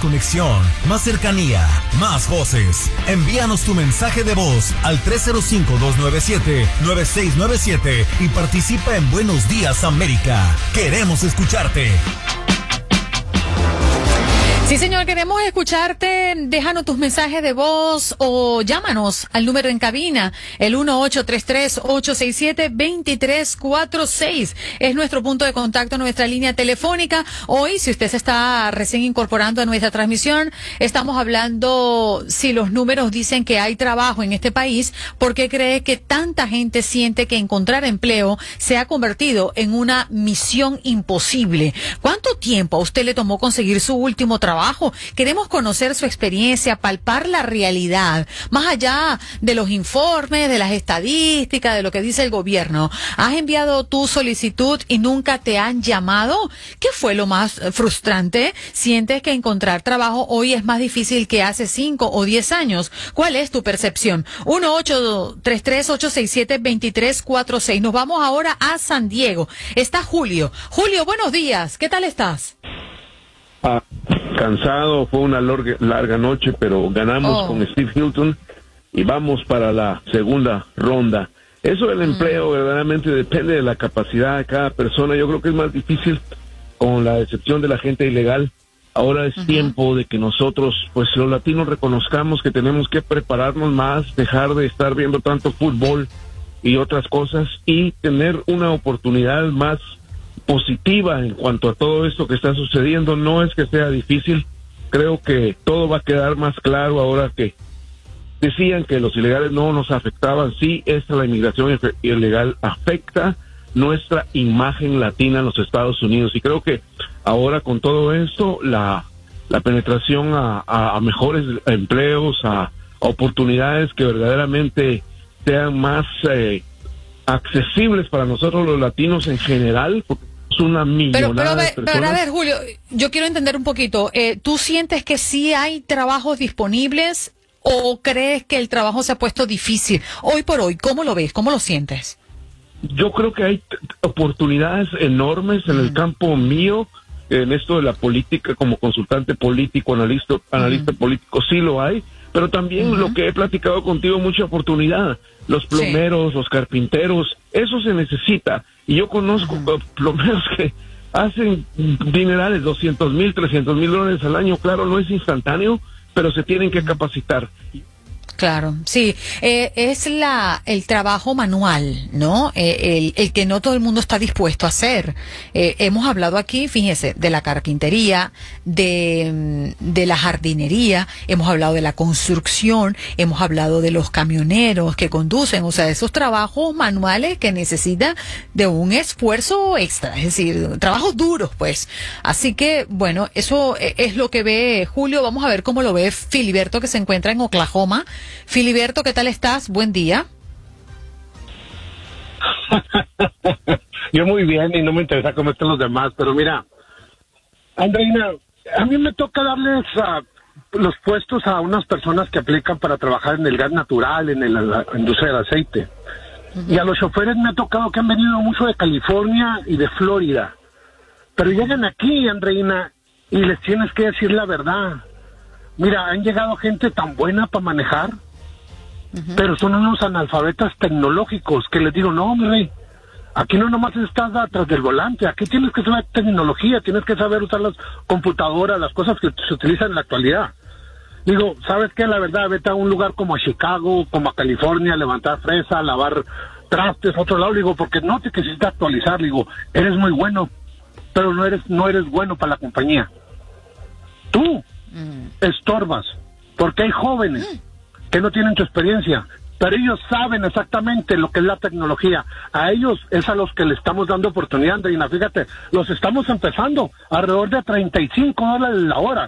conexión, más cercanía, más voces. Envíanos tu mensaje de voz al 305-297-9697 y participa en Buenos Días América. Queremos escucharte. Sí, señor, queremos escucharte. Déjanos tus mensajes de voz o llámanos al número en cabina, el 1-833-867-2346. Es nuestro punto de contacto, nuestra línea telefónica. Hoy, si usted se está recién incorporando a nuestra transmisión, estamos hablando si los números dicen que hay trabajo en este país, ¿por qué cree que tanta gente siente que encontrar empleo se ha convertido en una misión imposible? ¿Cuánto tiempo a usted le tomó conseguir su último trabajo? Queremos conocer su experiencia, palpar la realidad, más allá de los informes, de las estadísticas, de lo que dice el gobierno. ¿Has enviado tu solicitud y nunca te han llamado? ¿Qué fue lo más frustrante? ¿Sientes que encontrar trabajo hoy es más difícil que hace 5 o 10 años? ¿Cuál es tu percepción? 1-833-867-2346. Nos vamos ahora a San Diego. Está Julio. Julio, buenos días. ¿Qué tal estás? Cansado, fue una larga noche, pero ganamos con Steve Hilton y vamos para la segunda ronda. Eso del empleo verdaderamente depende de la capacidad de cada persona. Yo creo que es más difícil con la excepción de la gente ilegal. Ahora es tiempo de que nosotros, pues los latinos, reconozcamos que tenemos que prepararnos más, dejar de estar viendo tanto fútbol y otras cosas y tener una oportunidad más positiva en cuanto a todo esto que está sucediendo. No es que sea difícil, creo que todo va a quedar más claro ahora que decían que los ilegales no nos afectaban. Sí, la inmigración ilegal afecta nuestra imagen latina en los Estados Unidos y creo que ahora con todo esto la penetración a mejores empleos, a oportunidades que verdaderamente sean más accesibles para nosotros los latinos en general, porque es una millonada de personas. Pero a ver, Julio, yo quiero entender un poquito. ¿Tú sientes que sí hay trabajos disponibles o crees que el trabajo se ha puesto difícil? Hoy por hoy, ¿cómo lo ves? ¿Cómo lo sientes? Yo creo que hay oportunidades enormes en el campo mío, en esto de la política, como consultante político, analista político, sí lo hay, pero también lo que he platicado contigo, mucha oportunidad. Los plomeros, los carpinteros, eso se necesita. Y yo conozco plomeros que hacen dinerales, $200,000, $300,000 al año. Claro, no es instantáneo, pero se tienen que capacitar. Claro, sí, es el trabajo manual, ¿no? El que no todo el mundo está dispuesto a hacer. Hemos hablado aquí, fíjese, de la carpintería, de la jardinería, hemos hablado de la construcción, hemos hablado de los camioneros que conducen, o sea, esos trabajos manuales que necesitan de un esfuerzo extra, es decir, trabajos duros, pues. Así que, bueno, eso es lo que ve Julio. Vamos a ver cómo lo ve Filiberto, que se encuentra en Oklahoma. Filiberto, ¿qué tal estás? Buen día. Yo muy bien y no me interesa cómo están los demás, pero mira, Andreina, a mí me toca darles los puestos a unas personas que aplican para trabajar en el gas natural, en la industria del aceite. Y a los choferes me ha tocado que han venido mucho de California y de Florida. Pero llegan aquí, Andreina, y les tienes que decir la verdad. Mira, han llegado gente tan buena para manejar, pero son unos analfabetas tecnológicos que les digo, no, mi rey, aquí no nomás estás atrás del volante, aquí tienes que saber tecnología, tienes que saber usar las computadoras, las cosas que se utilizan en la actualidad. Digo, ¿sabes qué? La verdad, vete a un lugar como a Chicago, como a California, levantar fresa, lavar trastes, otro lado, digo, porque no te quisiste actualizar, digo, eres muy bueno, pero no eres bueno para la compañía. Tú estorbas, porque hay jóvenes que no tienen tu experiencia, pero ellos saben exactamente lo que es la tecnología. A ellos es a los que le estamos dando oportunidad, Andreina. Fíjate, los estamos empezando alrededor de $35 la hora.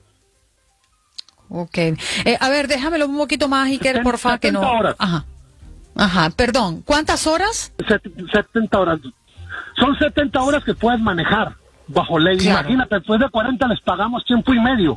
Ok. A ver, déjamelo un poquito más, Iker, porfa, que no. Horas. Ajá, perdón. ¿Cuántas horas? 70 horas. Son 70 horas que puedes manejar bajo ley. Claro. Imagínate, después de 40 les pagamos tiempo y medio.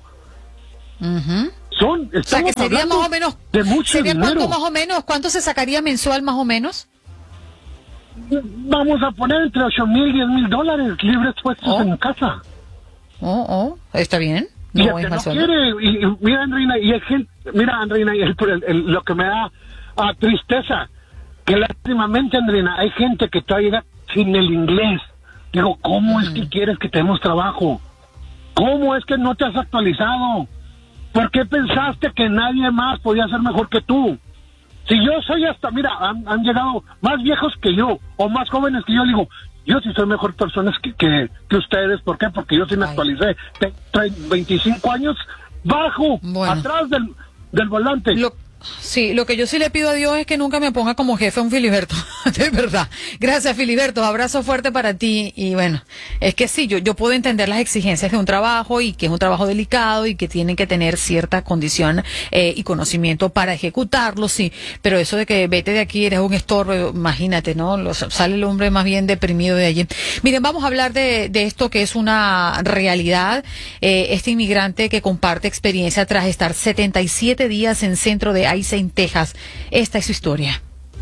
O sea, que sería más o menos, de mucho ¿sería dinero. cuánto más o menos? ¿Cuánto se sacaría mensual más o menos? Vamos a poner entre $8,000 y $10,000 libres puestos en casa. Está bien. y el que no quiere, y mira, Andreina, y hay gente, mira, Andreina, y lo que me da tristeza, que lástimamente, Andreina, hay gente que todavía sin el inglés. Digo, ¿cómo es que quieres que tenemos trabajo? ¿Cómo es que no te has actualizado? ¿Por qué pensaste que nadie más podía ser mejor que tú? Si yo soy hasta, mira, han llegado más viejos que yo, o más jóvenes que yo, digo, yo sí soy mejor persona que ustedes. ¿Por qué? Porque yo sí me actualicé. Traigo 25 años bajo, atrás del volante. Sí, lo que yo sí le pido a Dios es que nunca me ponga como jefe a un Filiberto, de verdad. Gracias, Filiberto, abrazo fuerte para ti. Y bueno, es que sí, yo puedo entender las exigencias de un trabajo y que es un trabajo delicado y que tienen que tener cierta condición y conocimiento para ejecutarlo, sí. Pero eso de que vete de aquí, eres un estorbo, imagínate, ¿no? Sale el hombre más bien deprimido de allí. Miren, vamos a hablar de esto que es una realidad. Este inmigrante que comparte experiencia tras estar 77 días en centro de ICE en Texas. Esta es su historia.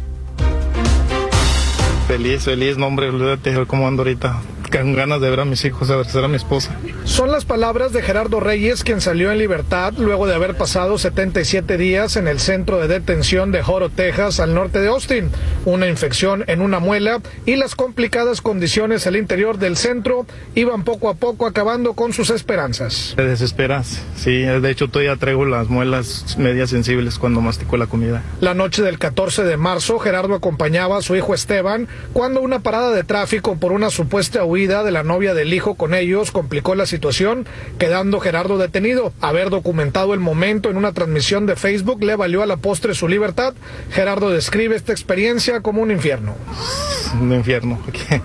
Feliz, no hombre, olvídate cómo ando ahorita. Con ganas de ver a mis hijos, abrazar a mi esposa. Son las palabras de Gerardo Reyes, quien salió en libertad luego de haber pasado 77 días en el centro de detención de Oro, Texas, al norte de Austin. Una infección en una muela y las complicadas condiciones al interior del centro iban poco a poco acabando con sus esperanzas. Te desesperas, sí, de hecho todavía traigo las muelas medias sensibles cuando mastico la comida. La noche del 14 de marzo, Gerardo acompañaba a su hijo Esteban cuando una parada de tráfico por una supuesta huida de la novia del hijo con ellos complicó la situación, quedando Gerardo detenido. Haber documentado el momento en una transmisión de Facebook le valió a la postre su libertad. Gerardo describe esta experiencia como un infierno. Un infierno,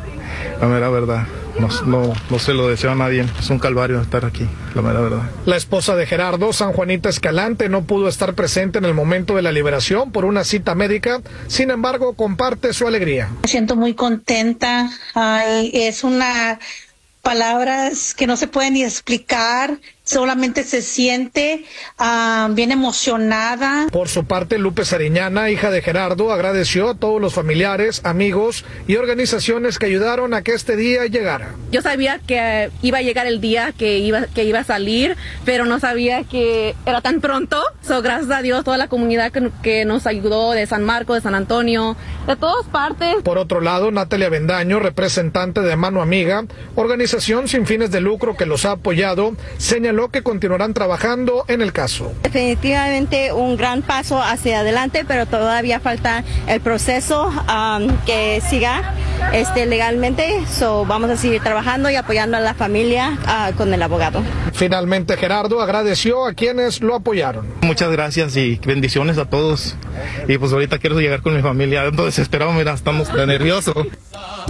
la mera verdad. No se lo deseo a nadie, es un calvario estar aquí, la mera verdad. La esposa de Gerardo, San Juanita Escalante, no pudo estar presente en el momento de la liberación por una cita médica, sin embargo comparte su alegría. Me siento muy contenta, es una palabras que no se pueden ni explicar, solamente se siente bien emocionada. Por su parte, Lupe Sariñana, hija de Gerardo, agradeció a todos los familiares, amigos y organizaciones que ayudaron a que este día llegara. Yo sabía que iba a llegar el día que iba a salir, pero no sabía que era tan pronto. Gracias a Dios, toda la comunidad que nos ayudó de San Marcos, de San Antonio, de todas partes. Por otro lado, Natalia Bendaño, representante de Mano Amiga, organización sin fines de lucro que los ha apoyado, señaló que continuarán trabajando en el caso. Definitivamente un gran paso hacia adelante, pero todavía falta el proceso que siga legalmente. Vamos a seguir trabajando y apoyando a la familia con el abogado. Finalmente, Gerardo agradeció a quienes lo apoyaron. Muchas gracias y bendiciones a todos. Y pues ahorita quiero llegar con mi familia. Ando desesperado, mira, estamos tan nerviosos.